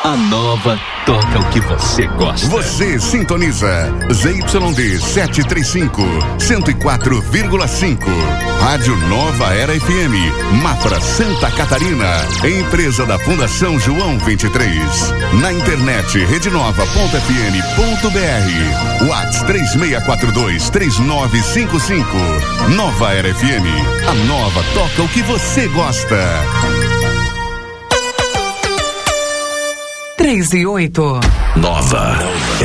A Nova toca o que você gosta. Você sintoniza ZYD 735, 104,5. Rádio Nova Era FM, Mafra, Santa Catarina. Empresa da Fundação João 23. Na internet, redenova.fm.br. WhatsApp 3642-3955. Nova Era FM. A Nova toca o que você gosta. 3 e 8. Nova